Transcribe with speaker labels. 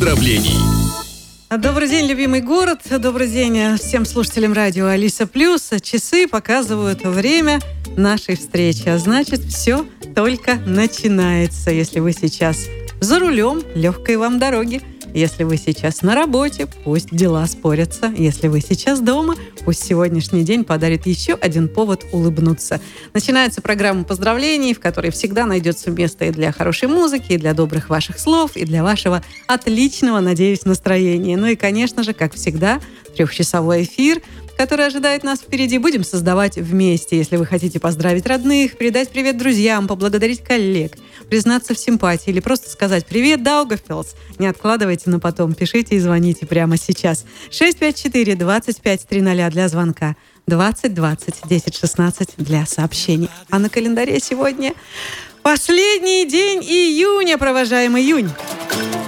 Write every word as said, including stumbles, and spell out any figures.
Speaker 1: поздравлений.
Speaker 2: Добрый день, любимый город. Добрый день всем слушателям радио Алиса Плюс. Часы показывают время нашей встречи. А значит, все только начинается. Если вы сейчас за рулем, легкой вам дороги. Если вы сейчас на работе, пусть дела спорятся. Если вы сейчас дома, пусть сегодняшний день подарит еще один повод улыбнуться. Начинается программа поздравлений, в которой всегда найдется место и для хорошей музыки, и для добрых ваших слов, и для вашего отличного, надеюсь, настроения. Ну и, конечно же, как всегда, трехчасовой эфир, который ожидает нас впереди, будем создавать вместе. Если вы хотите поздравить родных, передать привет друзьям, поблагодарить коллег, признаться в симпатии или просто сказать «Привет, Даугавпилс», не откладывайте на потом, пишите и звоните прямо сейчас. шесть пять четыре двадцать пять тридцать для звонка, двадцать двадцать десять шестнадцать для сообщений. А на календаре сегодня последний день июня, провожаем июнь.